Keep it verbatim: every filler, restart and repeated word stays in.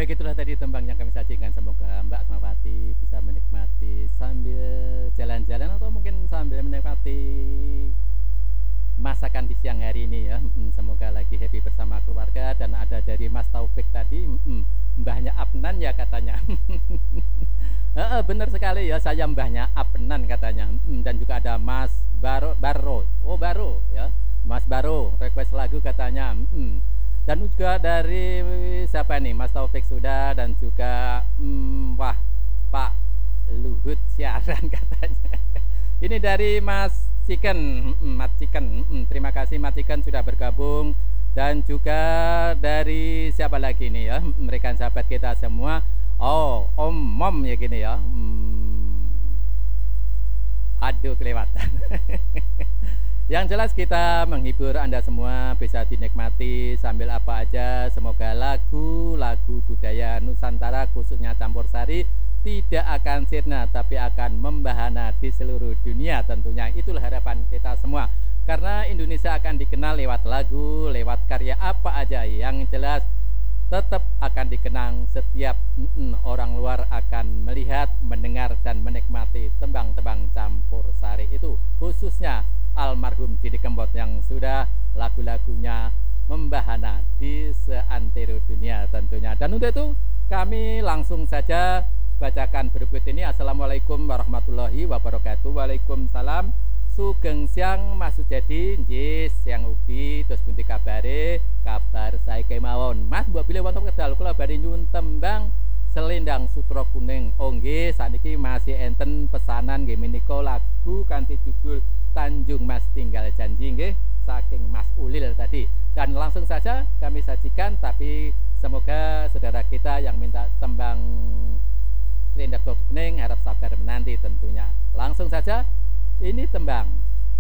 Baik, itulah tadi tembang yang kami sajikan. Semoga Mbak Asmawati bisa menikmati sambil jalan-jalan atau mungkin sambil menikmati masakan di siang hari ini ya. Mm, semoga lagi happy bersama keluarga. Dan ada dari Mas Taufik tadi, mm, mbahnya Apnan ya katanya. E, benar sekali ya, saya mbahnya Apnan katanya. Mm, dan juga ada Mas Baro, Baro, oh Baro ya, Mas Baro request lagu katanya. Mm, dan juga dari siapa nih, Mas Taufik sudah, dan juga mm, wah Pak Luhut siaran katanya. Ini dari Mas Chicken, mm, Mas Chicken, mm, terima kasih Mas Chicken sudah bergabung. Dan juga dari siapa lagi nih ya, mereka sahabat kita semua. Oh, Om Mom ya gini ya. Hmm, aduh kelewatan. Yang jelas kita menghibur Anda semua, bisa dinikmati sambil apa aja. Semoga lagu-lagu budaya Nusantara khususnya campur sari tidak akan sirna tapi akan membahana di seluruh dunia tentunya. Itulah harapan kita semua. Karena Indonesia akan dikenal lewat lagu, lewat karya apa aja, yang jelas tetap akan dikenang. Setiap mm, orang luar akan melihat, mendengar, dan menikmati tembang-tembang campur sari itu, khususnya almarhum Didi Kempot yang sudah lagu-lagunya membahana di seantero dunia tentunya. Dan untuk itu kami langsung saja bacakan berikut ini. Assalamualaikum warahmatullahi wabarakatuh. Waalaikumsalam. Sugeng siang Mas Sujadi, nggih siang ugi, terus pundi kabare? Kabar saya kemawon. Mas mbok bilih wonten kedal kula badhe nyuwun tembang Selendang Sutra Kuning. Oh nggih, saniki masih enten pesanan nggih menika lagu kanthi judul Tanjung Mas Tinggal Janji nggih saking Mas Ulil tadi. Dan langsung saja kami sajikan, tapi semoga saudara kita yang minta tembang Selendang Sutra Kuning harap sabar menanti tentunya. Langsung saja, ini tembang